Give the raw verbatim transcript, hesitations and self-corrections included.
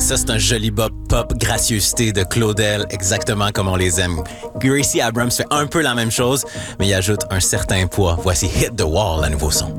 Ça, c'est un joli bop pop gracieuseté de Claudel, exactement comme on les aime. Gracie Abrams fait un peu la même chose, mais il ajoute un certain poids. Voici Hit the Wall, à nouveau son.